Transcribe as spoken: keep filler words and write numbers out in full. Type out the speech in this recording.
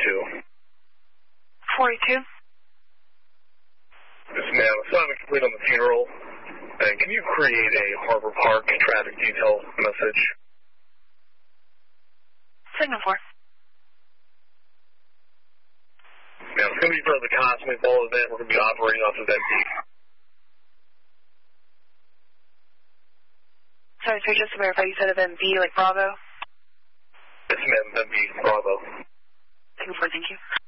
forty-two. forty-two? Yes, ma'am. Assignment complete on the funeral. And can you create a Harbor Park traffic detail message? Signal four. Now, it's going to be for the Cosmic Ball event. We're going to be operating off of M P. Sorry, so just to verify, you said of M B, like Bravo? Yes, ma'am. M P. Bravo. Signal four, thank you.